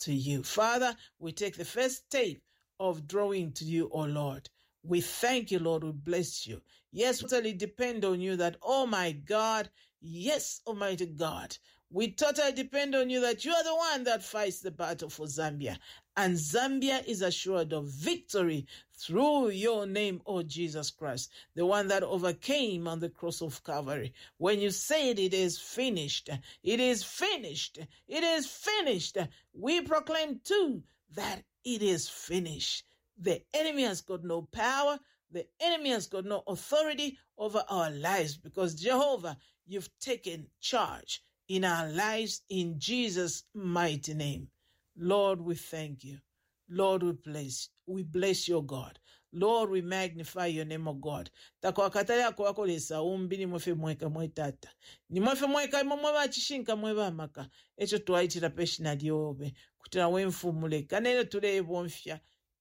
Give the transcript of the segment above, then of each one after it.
to you. Father, we take the first step of drawing to you, O Lord. We thank you, Lord. We bless you. Yes, we totally depend on you that, oh my God, yes, Almighty God, we totally depend on you that you are the one that fights the battle for Zambia. And Zambia is assured of victory through your name, O Jesus Christ, the one that overcame on the cross of Calvary. When you said it is finished, it is finished, it is finished. We proclaim too that it is finished. The enemy has got no power. The enemy has got no authority over our lives because Jehovah, you've taken charge in our lives in Jesus' mighty name. Lord, we thank you. Lord, we bless your God. Lord, we magnify your name, O God. Tako akatali ako wakolesa umbini mwefe mweka mwetata. Ni mwefe mweka mwewa chishinka mwewa maka. Echo tuwaitira peshina diobe. Kutira wenfumule. Kanele tule bonfya.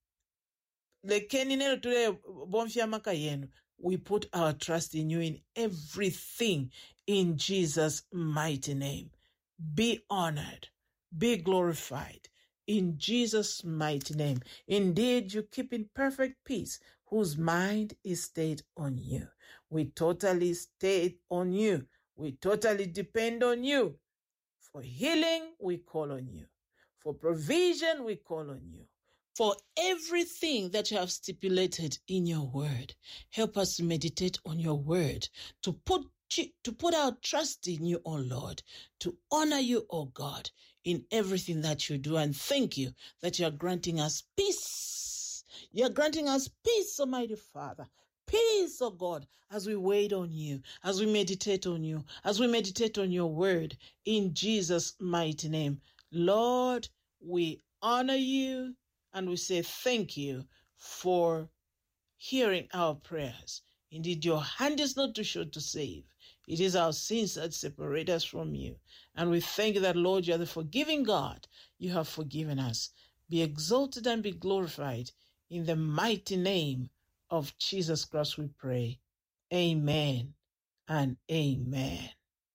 Lekeni nelo tule bonfya maka yenu. We put our trust in you in everything in Jesus' mighty name. Be honored. Be glorified. In Jesus' mighty name. Indeed, you keep in perfect peace whose mind is stayed on you. We totally stay on you. We totally depend on you. For healing, we call on you. For provision, we call on you. For everything that you have stipulated in your word, help us to meditate on your word, to put our trust in you, O Lord, to honor you, O God, in everything that you do. And thank you that you are granting us peace. You are granting us peace, Almighty Father. Peace, O God, as we wait on you, as we meditate on you, as we meditate on your word, in Jesus' mighty name. Lord, we honor you and we say thank you for hearing our prayers. Indeed, your hand is not too short to save. It is our sins that separate us from you. And we thank you that, Lord, you are the forgiving God. You have forgiven us. Be exalted and be glorified. In the mighty name of Jesus Christ we pray. Amen and amen.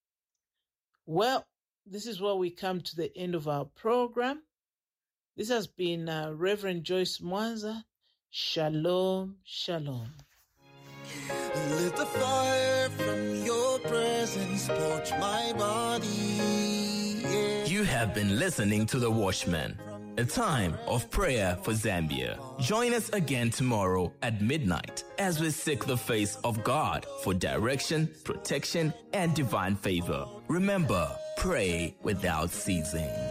Well, this is where we come to the end of our program. This has been Reverend Joyce Mwanza. Shalom, shalom. Let the fire from your presence torch my body. Yeah. You have been listening to The Watchman, a time of prayer for Zambia. Join us again tomorrow at midnight as we seek the face of God for direction, protection, and divine favor. Remember, pray without ceasing.